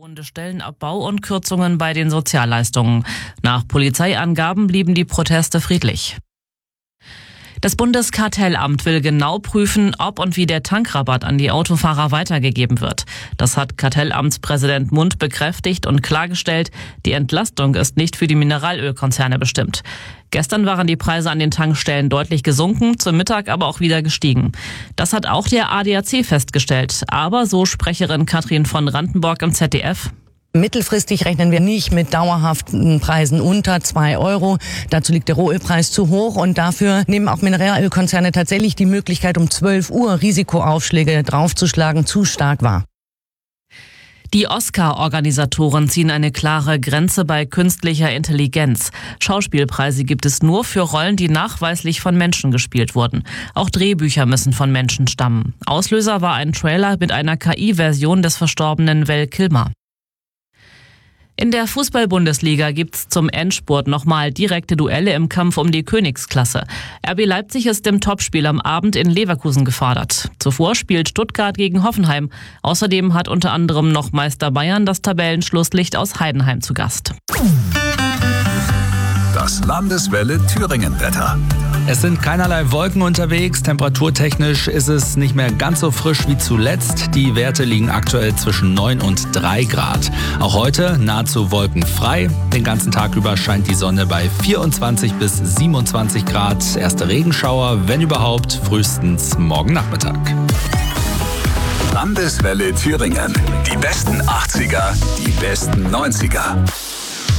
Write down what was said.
Stellenabbau und Kürzungen bei den Sozialleistungen. Nach Polizeiangaben blieben die Proteste friedlich. Das Bundeskartellamt will genau prüfen, ob und wie der Tankrabatt an die Autofahrer weitergegeben wird. Das hat Kartellamtspräsident Mund bekräftigt und klargestellt, die Entlastung ist nicht für die Mineralölkonzerne bestimmt. Gestern waren die Preise an den Tankstellen deutlich gesunken, zum Mittag aber auch wieder gestiegen. Das hat auch der ADAC festgestellt. Aber, so Sprecherin Katrin von Randenborg im ZDF, mittelfristig rechnen wir nicht mit dauerhaften Preisen unter 2 Euro. Dazu liegt der Rohölpreis zu hoch und dafür nehmen auch Mineralölkonzerne tatsächlich die Möglichkeit, um 12 Uhr Risikoaufschläge draufzuschlagen, zu stark wahr. Die Oscar-Organisatoren ziehen eine klare Grenze bei künstlicher Intelligenz. Schauspielpreise gibt es nur für Rollen, die nachweislich von Menschen gespielt wurden. Auch Drehbücher müssen von Menschen stammen. Auslöser war ein Trailer mit einer KI-Version des verstorbenen Val Kilmer. In der Fußball-Bundesliga gibt's zum Endspurt nochmal direkte Duelle im Kampf um die Königsklasse. RB Leipzig ist im Topspiel am Abend in Leverkusen gefordert. Zuvor spielt Stuttgart gegen Hoffenheim. Außerdem hat unter anderem noch Meister Bayern das Tabellenschlusslicht aus Heidenheim zu Gast. Das Landeswelle Thüringen-Wetter. Es sind keinerlei Wolken unterwegs. Temperaturtechnisch ist es nicht mehr ganz so frisch wie zuletzt. Die Werte liegen aktuell zwischen 9 und 3 Grad. Auch heute nahezu wolkenfrei. Den ganzen Tag über scheint die Sonne bei 24 bis 27 Grad. Erste Regenschauer, wenn überhaupt, frühestens morgen Nachmittag. Landeswelle Thüringen. Die besten 80er, die besten 90er.